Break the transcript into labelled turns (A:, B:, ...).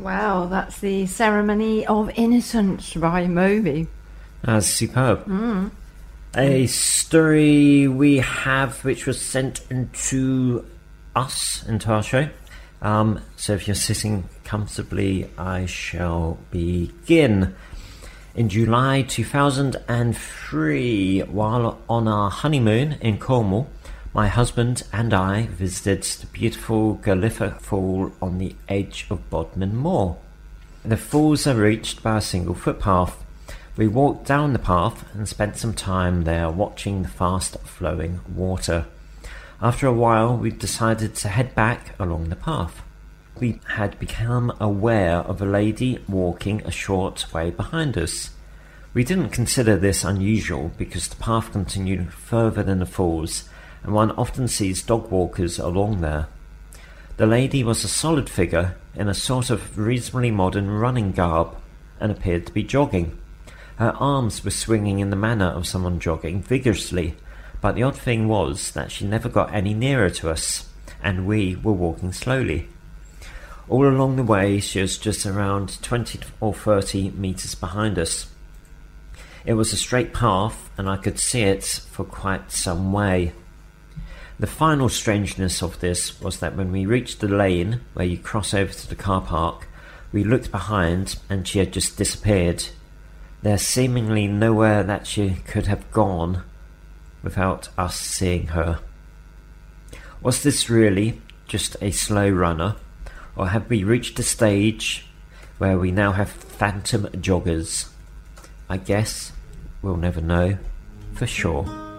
A: Wow, that's the Ceremony of Innocence by Moby.
B: That's superb. A story we have which was sent into our show. So if you're sitting comfortably, I shall begin. In July 2003, while on our honeymoon in Cornwall, my husband and I visited the beautiful Galliffer Fall on the edge of Bodmin Moor. The falls are reached by a single footpath. We walked down the path and spent some time there watching the fast-flowing water. After a while, we decided to head back along the path. We had become aware of a lady walking a short way behind us. We didn't consider this unusual because the path continued further than the falls, and one often sees dog walkers along there. The lady was a solid figure in a sort of reasonably modern running garb and appeared to be jogging. Her arms were swinging in the manner of someone jogging vigorously, but the odd thing was that she never got any nearer to us, and we were walking slowly. All along the way, she was just around 20 or 30 metres behind us. It was a straight path, and I could see it for quite some way. The final strangeness of this was that when we reached the lane where you cross over to the car park, we looked behind and she had just disappeared. There's seemingly nowhere that she could have gone without us seeing her. Was this really just a slow runner, or have we reached a stage where we now have phantom joggers? I guess we'll never know for sure.